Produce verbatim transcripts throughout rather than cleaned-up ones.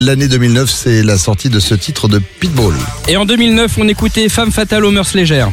L'année deux mille neuf, c'est la sortie de ce titre de Pitbull. Et en deux mille neuf, on écoutait Femme fatale aux mœurs légères.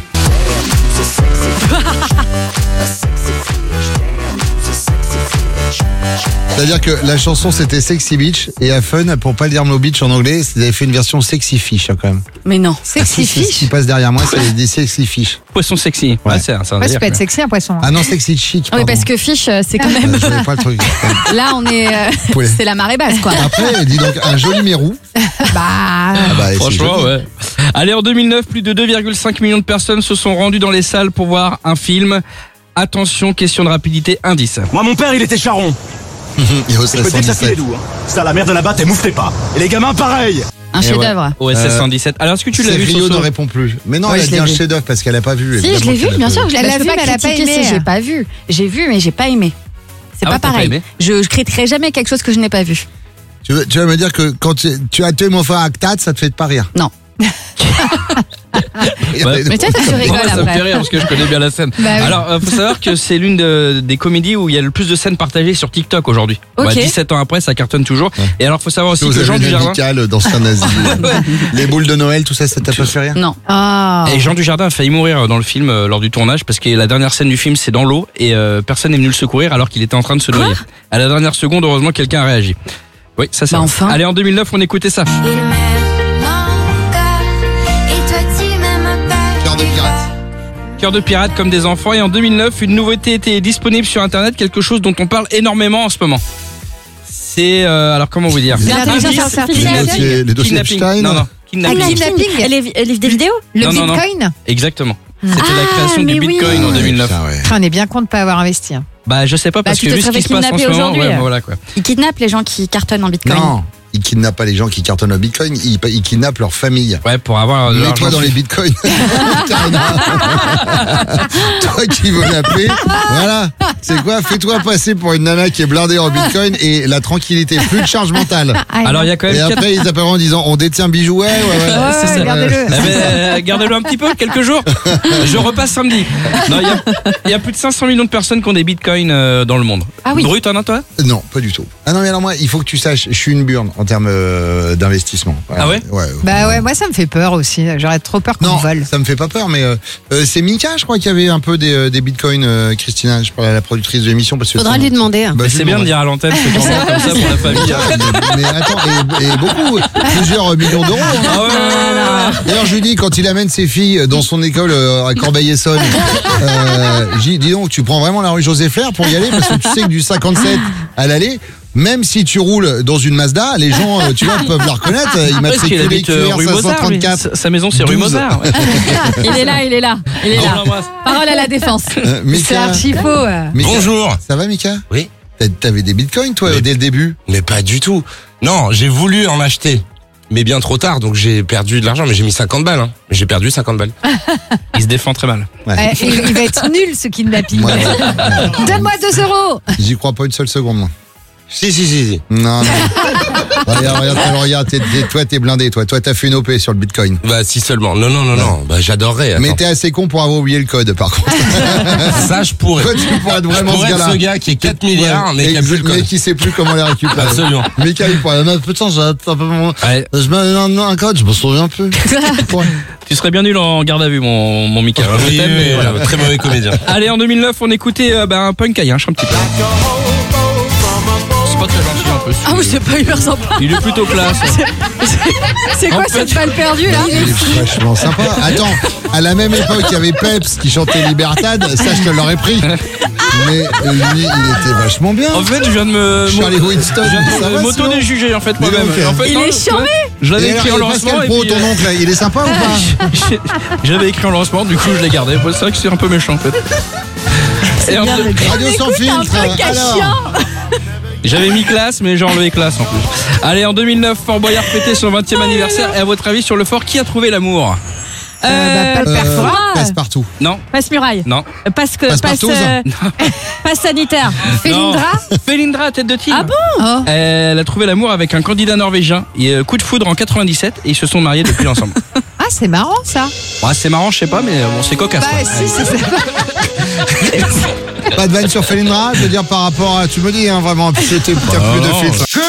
C'est-à-dire que la chanson c'était Sexy Beach et à Fun, pour pas le dire No Beach en anglais, ils avaient fait une version Sexy Fish hein, quand même. Mais non. Sexy Fish. Ce qui passe derrière moi, c'est des Sexy Fish. Poisson sexy. Ouais. Ouais, c'est un, c'est un Ouais, ça délire, peut être quoi. sexy un poisson. Ah non, Sexy Chic. Oui, pardon. parce que fish, euh, c'est quand même. Je savais pas le truc. Là, on est. euh, Poulet. c'est la marée basse, quoi. Après, dis donc, un joli mérou. Bah, Ah bah, c'est Franchement, joli. ouais. Allez, en deux mille neuf, plus de deux virgule cinq millions de personnes se sont rendues dans les salles pour voir un film. Attention, question de rapidité, indice. Moi, mon père, il était charron. Il y a aussi Je peux te dire que ça filait cent dix-sept. doux. Hein. Ça, la merde là-bas, t'es mouflé pas. Et les gamins, pareil. Un Et chef-d'œuvre. Ouais, ouais c'est Euh, cent dix-sept. Alors, est-ce que tu l'as C'est vu, Rio Soso ne répond plus. Mais non, Ouais, elle a je dit l'ai un vu. chef-d'œuvre parce qu'elle a pas vu. Si, je évidemment l'ai vu, qu'elle a bien pas sûr. vu. Je l'ai Elle bah, l'a je peux vu, pas mais elle a pas critiquer aimé. si j'ai pas vu. J'ai vu, mais j'ai pas aimé. C'est Ah ouais, pas t'as pas pareil. aimé je, je critiquerai jamais quelque chose que je n'ai pas vu. Tu, veux- tu vas me dire que quand tu, tu as tué mon frère Actat, ça te fait pas rire. Non. Ouais. Mais toi, toi, tu rigoles Moi, ça me après. fait rire parce que je connais bien la scène. Bah oui. Alors, euh, faut savoir que c'est l'une de- des comédies où il y a le plus de scènes partagées sur TikTok aujourd'hui. Ok. Ouais, dix-sept ans après, ça cartonne toujours. Ouais. Et alors, faut savoir aussi Vous que avez Jean une Dujardin. amicale dans ce nazi. Les boules de Noël, tout ça, ça t'a pas fait rire? Non. ah. Et Jean Dujardin a failli mourir dans le film euh, lors du tournage parce que la dernière scène du film c'est dans l'eau et euh, personne n'est venu le secourir alors qu'il était en train de se noyer. À la dernière seconde, heureusement, quelqu'un a réagi. Oui, ça c'est. Bah vrai. enfin. Allez, en deux mille neuf, on écoutait ça. Il m'aime encore, et toi tu m'aimes pas. Cœur de pirate. Cœur de pirate comme des enfants. Et en deux mille neuf, une nouveauté était disponible sur Internet, quelque chose dont on parle énormément en ce moment. C'est euh, alors comment vous dire L'intelligence Indice, artificielle. Les dossiers, les dossiers kidnapping. Epstein. Non non, Ah, kidnapping. kidnapping. Elle, est- elle livre des vidéos Le Non, non, non. Bitcoin. Exactement. C'était Ah, la création du mais oui. Bitcoin en deux mille neuf. Putain, ouais. On est bien con de pas avoir investi. hein. Bah je sais pas parce Bah, tu que te vu ce qui serais se passe en kidnappé ce moment, aujourd'hui. ouais, voilà quoi. Ils kidnappent les gens qui cartonnent en bitcoin. Non, ils kidnappent pas les gens qui cartonnent au Bitcoin, ils, ils kidnappent leur famille. Ouais, pour avoir de Mets-toi l'argent. dans les bitcoins. Karina. Toi qui veux l'appeler, voilà. C'est quoi? Fais-toi passer pour une nana qui est blindée en bitcoin et la tranquillité, plus de charge mentale. Ah, Alors il y a quand même Et quatre- après, ils appelleront en disant on détient bijou, ouais, ouais, ouais. Ouais, c'est ça. regardez-le. Eh ben, euh, gardez-le un petit peu, quelques jours. Je repasse samedi. Non, il y a- il y, a plus de cinq cents millions de personnes qui ont des bitcoins euh, dans le monde. Ah oui. Brut, hein, toi Non, pas du tout. Ah non, mais alors moi, il faut que tu saches, je suis une burne en termes euh, d'investissement. Voilà. Ah ouais Ouais. Bah ouais, moi ça me fait peur aussi. J'aurais trop peur qu'on Non, me vole. ça me fait pas peur, mais euh, euh, c'est Mika, je crois, qui avait un peu des, euh, des bitcoins, euh, Christina. Je parlais à la productrice de l'émission parce que Faudra ça- lui demander. Bah, Mais je c'est lui bien de demanderai. dire à l'antenne ce qu'on voit comme ça pour la famille. hein. Mais attends, et, et beaucoup, plusieurs millions d'euros. hein. Ah ouais, ouais, ouais, ouais. D'ailleurs, je lui dis, quand il amène ses filles dans son école euh, à Corbeil-Essonnes, euh, j'ai dit, dis donc, tu prends vraiment la rue José Flair pour y aller, parce que tu sais que du cinquante-sept à l'aller, même si tu roules dans une Mazda, les gens, euh, tu vois, peuvent la reconnaître. Ils Parce qu'il matriculent habite euh, Q R rue Mozart. lui. cinq cent trente-quatre. Sa sa maison, c'est rue douze. Mozart. ouais. Il est là, il est là. Il est On là. l'embrasse. Parole à la défense. Euh, C'est Mika, archi faux. euh. Mika, Bonjour. ça va, Mika? Oui. T'a- T'avais des bitcoins, toi, Oui. dès le début? Mais pas du tout. Non, j'ai voulu en acheter. Mais bien trop tard, donc j'ai perdu de l'argent. Mais j'ai mis cinquante balles. Hein. J'ai perdu cinquante balles. Il se défend très mal. Ouais. Ouais, il, il va être nul ce kidnapping. Ouais, ouais. Donne-moi deux euros. J'y crois pas une seule seconde, moi. Si, si, si, si. Non, non. regarde, regarde, alors, regarde, t'es- t'es- toi, t'es blindé, toi. Toi, t'as fait une O P sur le bitcoin. Bah, si seulement. Non, non, non, non. Bah, j'adorerais. Attends. Mais t'es assez con pour avoir oublié le code, par contre. Ça, je pourrais. Toi, tu pourrais être Je vraiment pourrais ce être gars-là. ce gars qui est quatre milliards, mais Et- qui a plus le mais code. qui sait plus comment les récupérer. Absolument. Mika, il pourrait. Non, putain, j'ai un peu mon. Ouais. Je mets un, un code, je me souviens plus. Ouais. Tu serais bien nul en garde à vue, mon, mon Mika. Je Oui, t'aime, mais oui, voilà. oui, très mauvais comédien. Allez, en deux mille neuf, on écoutait euh, bah, un punk aïe, un petit peu. C'est pas très gentil en plus. Ah oui, c'est pas hyper sympa. Il est plutôt classe. C'est quoi En fait- cette balle perdue là Il est vachement sympa. Attends, à la même époque, il y avait Peps qui chantait Libertad. Ça, je te l'aurais pris. Mais euh, lui, il était vachement bien. En fait, je viens de me. Charlie Winston, Je viens de ça me- va, m'auto-déjuger en fait Mais moi-même. donc, En fait, il non, est je- charmé. Je l'avais Et écrit alors, en et Pascal lancement. et Pro, puis, ton euh, oncle, là, il est sympa ou pas? J'avais écrit en lancement, du coup je l'ai gardé. C'est vrai que c'est un peu méchant en fait. Et en bien deux- de- Radio sans filtre. Alors, J'avais mis classe, mais j'ai enlevé classe en plus. Allez, en deux mille neuf, Fort Boyard fêtait son vingtième anniversaire. Et à votre avis, sur le fort, qui a trouvé l'amour? Euh, bah, pas le père euh, Fouras. passe partout. Non, Passe muraille. non. Passe que Passe passe partout, euh, passe sanitaire. Félindra. Non. Félindra, tête de tigre. Ah bon Oh. Elle a trouvé l'amour avec un candidat norvégien. Et, euh, coup de foudre en quatre-vingt-dix-sept et ils se sont mariés depuis ensemble. Ah, c'est marrant ça. Ouais, c'est marrant, je sais pas, mais euh, bon, c'est cocasse. Bah, quoi. si, c'est ça. Pas de vanne sur Felindra, je veux dire par rapport à. Tu me dis, hein, vraiment, c'était t'as plus de non. filtre.